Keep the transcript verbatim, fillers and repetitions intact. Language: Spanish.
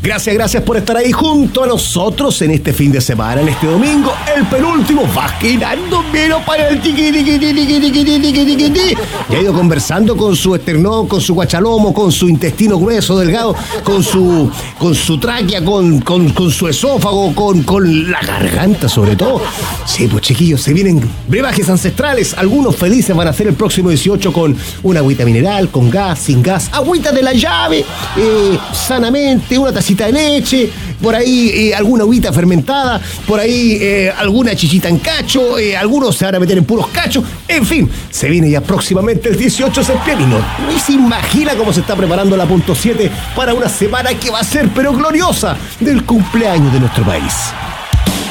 Gracias, gracias por estar ahí junto a nosotros en este fin de semana, en este domingo, el penúltimo, va girando menos para el tiqui, tiqui, tiqui, tiqui, tiqui, tiqui, tiqui. Y ha ido conversando con su esternón, con su guachalomo, con su intestino grueso, delgado, con su, con su tráquea, con, con, con su esófago, con, con la garganta sobre todo. Sí, pues chiquillos, se vienen brebajes ancestrales. Algunos felices van a ser el próximo dieciocho con una agüita mineral, con gas, sin gas, agüita de la llave, eh, sanamente, una tacita de leche, por ahí eh, alguna agüita fermentada, por ahí eh, alguna chichita en cacho, eh, algunos se van a meter en puros cachos, en fin, se viene ya próximamente el dieciocho de septiembre y no, ni se imagina cómo se está preparando la punto siete para una semana que va a ser pero gloriosa del cumpleaños de nuestro país.